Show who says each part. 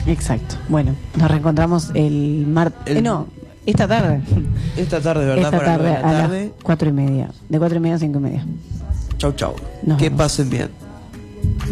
Speaker 1: Exacto. Bueno, nos reencontramos el martes. No, esta tarde.
Speaker 2: Esta tarde, ¿verdad?
Speaker 1: Esta tarde,
Speaker 2: Para la tarde.
Speaker 1: a las 4:30. De 4:30 a 5:30.
Speaker 2: Chau, chau.
Speaker 1: Nos
Speaker 2: Que
Speaker 1: vemos.
Speaker 2: pasen bien.